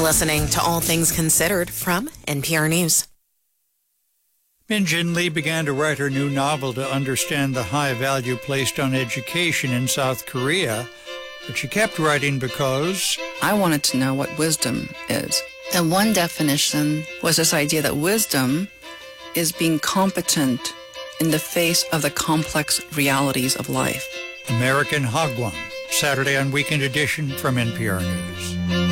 listening to All Things Considered from NPR News. Min Jin Lee began to write her new novel to understand the high value placed on education in South Korea, but she kept writing because I wanted to know what wisdom is. And one definition was this idea that wisdom is being competent in the face of the complex realities of life. American Hagwon, Saturday on Weekend Edition from NPR News.